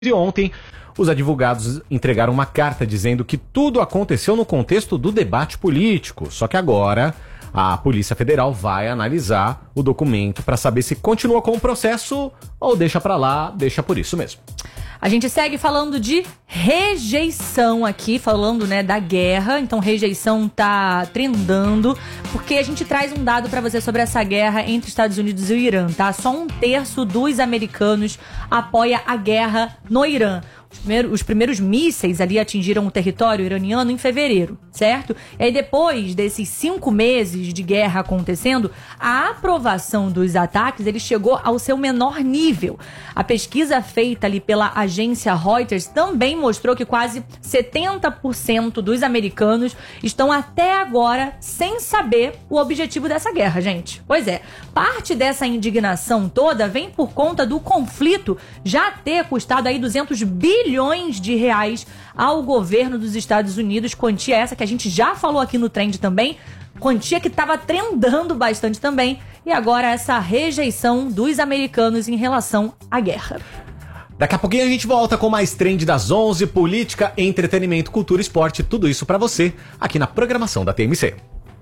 E ontem, os advogados entregaram uma carta dizendo que tudo aconteceu no contexto do debate político. Só que agora a Polícia Federal vai analisar o documento para saber se continua com o processo ou deixa para lá, deixa por isso mesmo. A gente segue falando de rejeição aqui, falando, né, da guerra. Então, rejeição tá trendando, porque a gente traz um dado pra você sobre essa guerra entre Estados Unidos e o Irã, tá? Só 1/3 dos americanos apoia a guerra no Irã. Os primeiros mísseis ali atingiram o território iraniano em fevereiro, certo? E aí depois desses 5 meses de guerra acontecendo, a aprovação dos ataques ele chegou ao seu menor nível. A pesquisa feita ali pela agência Reuters também mostrou que quase 70% dos americanos estão até agora sem saber o objetivo dessa guerra, gente. Pois é, parte dessa indignação toda vem por conta do conflito já ter custado aí 200 bilhões de reais ao governo dos Estados Unidos, quantia essa que a gente já falou aqui no Trend também, quantia que estava trendando bastante também, e agora essa rejeição dos americanos em relação à guerra. Daqui a pouquinho a gente volta com mais Trend das 11, política, entretenimento, cultura, esporte, tudo isso pra você aqui na programação da TMC.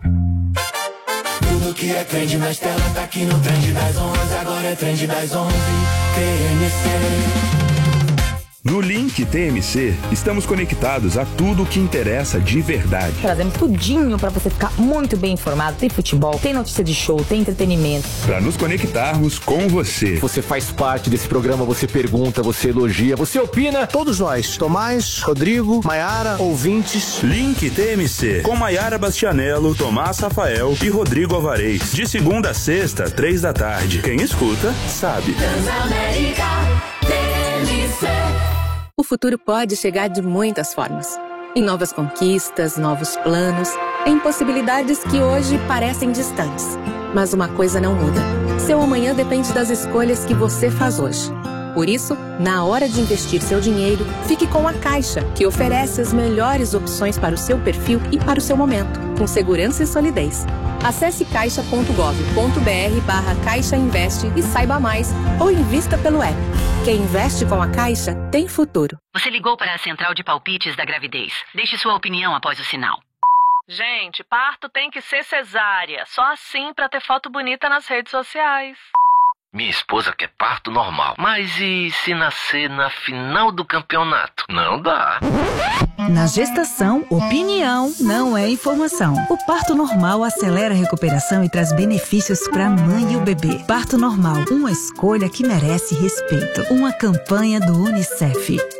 Tudo que é trend nas telas tá aqui no Trend das 11, agora é Trend das 11, TMC. No Link TMC, estamos conectados a tudo o que interessa de verdade. Trazemos tudinho pra você ficar muito bem informado. Tem futebol, tem notícia de show, tem entretenimento. Para nos conectarmos com você. Você faz parte desse programa, você pergunta, você elogia, você opina. Todos nós, Tomás, Rodrigo, Maiara, ouvintes. Link TMC, com Maiara Bastianello, Tomás Rafael e Rodrigo Alvarez. De segunda a sexta, 3 da tarde. Quem escuta, sabe. Transamérica, TMC. O futuro pode chegar de muitas formas. Em novas conquistas, novos planos, em possibilidades que hoje parecem distantes. Mas uma coisa não muda. Seu amanhã depende das escolhas que você faz hoje. Por isso, na hora de investir seu dinheiro, fique com a Caixa, que oferece as melhores opções para o seu perfil e para o seu momento, com segurança e solidez. Acesse caixa.gov.br/Caixa Investe e saiba mais, ou invista pelo app. Quem investe com a Caixa tem futuro. Você ligou para a central de palpites da gravidez. Deixe sua opinião após o sinal. Gente, parto tem que ser cesárea. Só assim pra ter foto bonita nas redes sociais. Minha esposa quer parto normal. Mas e se nascer na final do campeonato? Não dá. Na gestação, opinião não é informação. O parto normal acelera a recuperação e traz benefícios para a mãe e o bebê. Parto normal, uma escolha que merece respeito. Uma campanha do UNICEF.